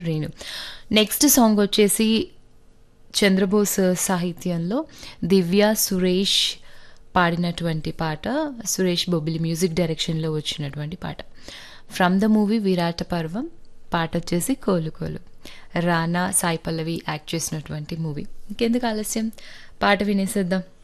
Renu. Next song వచ్చేసి 'చంద్రబోస్' సాహిత్యంలో దివ్య, సురేష్ పాడినటువంటి పాట. సురేష్ బొబ్బిలి మ్యూజిక్ డైరెక్షన్‌లో వచ్చినటువంటి పాట. ఫ్రమ్ ద మూవీ 'విరాట పర్వం'. పాట వచ్చేసి 'కోలు కోలు'. రానా, సాయి పల్లవి యాక్ట్ చేసినటువంటి మూవీ. ఇంకెందుకు ఆలస్యం పాట వినేసేద్దాం.